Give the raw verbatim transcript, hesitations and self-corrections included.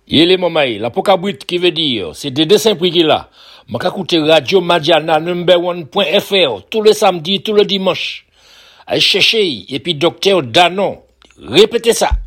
Il est mamaï, la pokabrit qui veut dire, c'est des dessins prix qu'il a. M'a écouté Radio Madiana number one point F R tous les samedis, tous les dimanches. Allez chercher, et puis docteur Danon. Répétez ça.